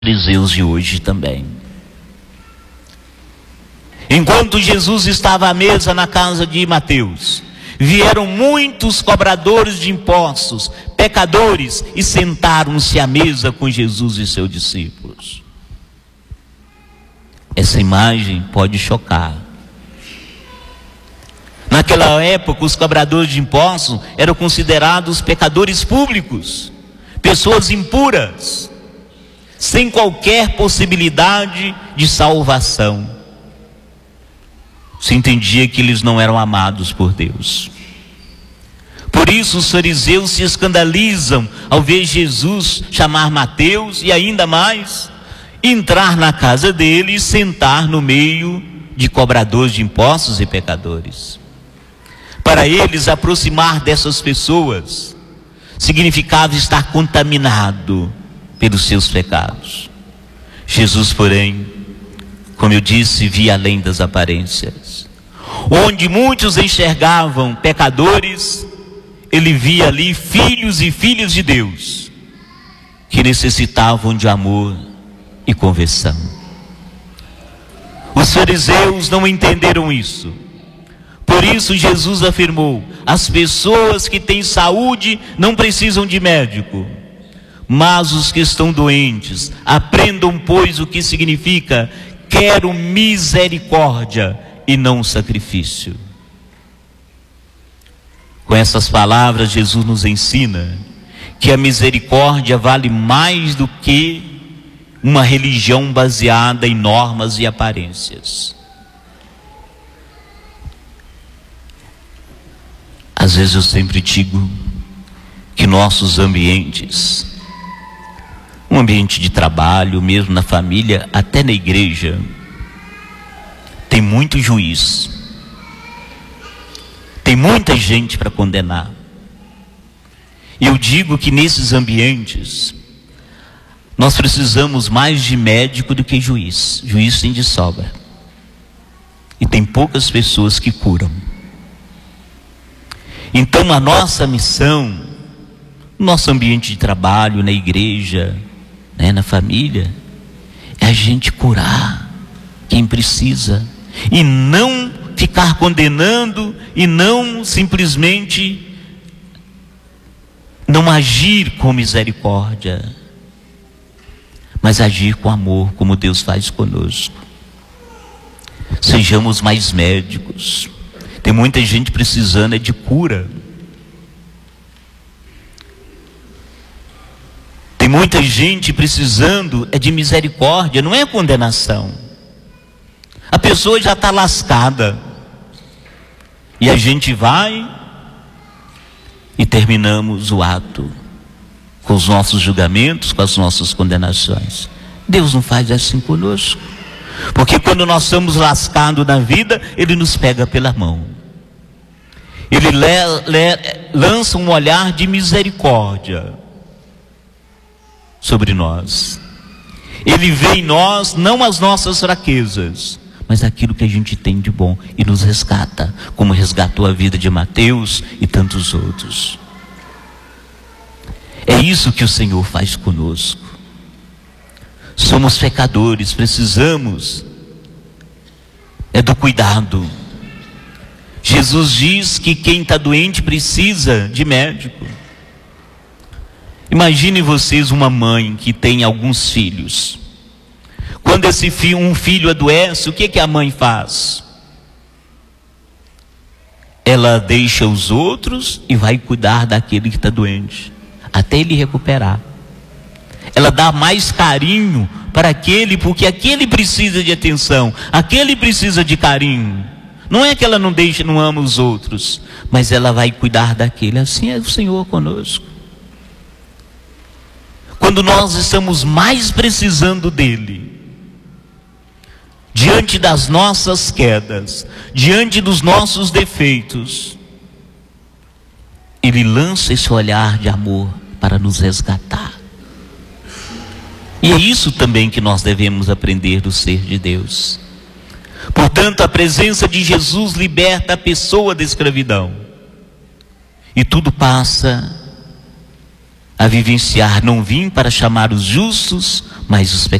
fariseus de hoje também. Enquanto Jesus estava à mesa na casa de Mateus, vieram muitos cobradores de impostos, pecadores, e sentaram-se à mesa com Jesus e seus discípulos. Essa imagem pode chocar. Naquela época, os cobradores de impostos eram considerados pecadores públicos, pessoas impuras, sem qualquer possibilidade de salvação. Se entendia que eles não eram amados por Deus. Por isso os fariseus se escandalizam ao ver Jesus chamar Mateus e ainda mais entrar na casa dele e sentar no meio de cobradores de impostos e pecadores. Para eles, aproximar dessas pessoas significava estar contaminado pelos seus pecados. Jesus, porém, como eu disse, via além das aparências. Onde muitos enxergavam pecadores, ele via ali filhos e filhas de Deus, que necessitavam de amor e conversão. Os fariseus não entenderam isso. Por isso Jesus afirmou: as pessoas que têm saúde não precisam de médico, mas os que estão doentes. Aprendam, pois, o que significa: quero misericórdia e não sacrifício. Com essas palavras, Jesus nos ensina que a misericórdia vale mais do que uma religião baseada em normas e aparências. Às vezes eu sempre digo que nossos ambientes, um ambiente de trabalho, mesmo na família, até na igreja, tem muito juiz, tem muita gente para condenar. Eu digo que nesses ambientes nós precisamos mais de médico do que juiz. Juiz tem de sobra, e tem poucas pessoas que curam. Então a nossa missão, nosso ambiente de trabalho, na igreja, na família, é a gente curar quem precisa, e não ficar condenando, e não simplesmente não agir com misericórdia, mas agir com amor, como Deus faz conosco. Sejamos mais médicos. Tem muita gente precisando de cura. Tem muita gente precisando de misericórdia, não é condenação. A pessoa já está lascada, e a gente vai e terminamos o ato com os nossos julgamentos, com as nossas condenações. Deus não faz assim conosco, porque quando nós estamos lascados na vida, Ele nos pega pela mão. Ele lança um olhar de misericórdia sobre nós. Ele vê em nós não as nossas fraquezas, mas aquilo que a gente tem de bom, e nos resgata, como resgatou a vida de Mateus e tantos outros. É isso que o Senhor faz conosco. Somos pecadores, precisamos do cuidado. Jesus diz que quem está doente precisa de médico. Imaginem vocês uma mãe que tem alguns filhos. Quando um filho adoece, o que a mãe faz? Ela deixa os outros e vai cuidar daquele que está doente, até ele recuperar. Ela dá mais carinho para aquele, porque aquele precisa de atenção, aquele precisa de carinho. Não é que ela não deixa, não ama os outros, mas ela vai cuidar daquele. Assim é o Senhor conosco. Quando nós estamos mais precisando dele, diante das nossas quedas, diante dos nossos defeitos, Ele lança esse olhar de amor para nos resgatar. E é isso também que nós devemos aprender do ser de Deus. Portanto, a presença de Jesus liberta a pessoa da escravidão, e tudo passa a vivenciar: não vim para chamar os justos, mas os